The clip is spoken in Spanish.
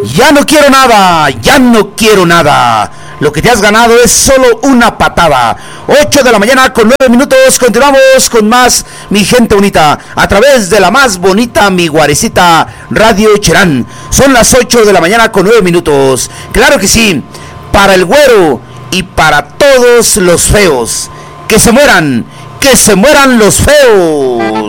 Ya no quiero nada, ya no quiero nada. Lo que te has ganado es solo una patada. 8 de la mañana con 9 minutos. Continuamos con más, mi gente bonita, a través de la más bonita, mi guarecita Radio Cherán. Son las 8 de la mañana con 9 minutos. Claro que sí, para el güero y para todos los feos. Que se mueran los feos.